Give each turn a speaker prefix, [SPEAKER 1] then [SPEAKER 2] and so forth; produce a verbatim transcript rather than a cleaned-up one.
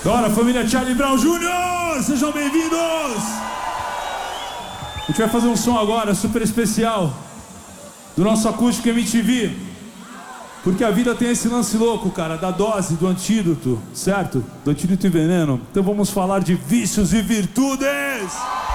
[SPEAKER 1] Bora, família Charlie Brown Júnior! Sejam bem-vindos! A gente vai fazer um som agora super especial do nosso acústico M T V. Porque a vida tem esse lance louco, cara, da dose, do antídoto, certo? Do antídoto e veneno. Então vamos falar de vícios e virtudes!